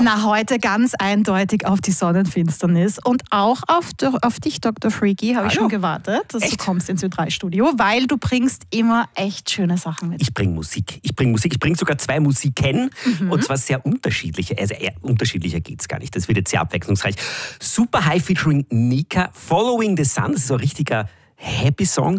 Na, heute ganz eindeutig auf die Sonnenfinsternis und auch auf dich, Dr. Freaky, habe ich schon gewartet, dass du kommst ins Ö3-Studio, weil du bringst immer echt schöne Sachen mit. Ich bringe Musik. Ich bringe sogar 2 Musiken und zwar sehr unterschiedliche. Also eher unterschiedlicher geht es gar nicht. Das wird jetzt sehr abwechslungsreich. Super High featuring Nika, Following the Sun. Das ist so ein richtiger Happy Song.